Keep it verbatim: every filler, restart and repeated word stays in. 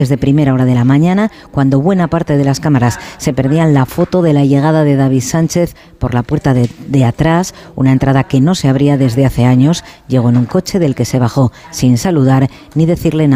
Desde primera hora de la mañana, cuando buena parte de las cámaras se perdían la foto de la llegada de David Sánchez por la puerta de, de atrás, una entrada que no se abría desde hace años, llegó en un coche del que se bajó sin saludar ni decirle nada.